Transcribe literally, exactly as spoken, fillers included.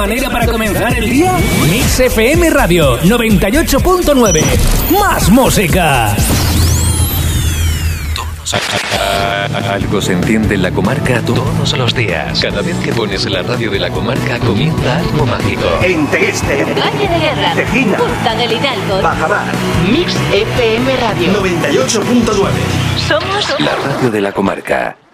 manera para comenzar el día? Mix F M Radio noventa y ocho punto nueve. Más música. Algo se entiende en la comarca todos los días. Cada vez que pones la radio de la comarca comienza algo mágico. En Tegueste, Valle de Guerra, Tejina, Punta del Hidalgo, Bajamar, Mix F M Radio noventa y ocho punto nueve. Somos La radio de la comarca.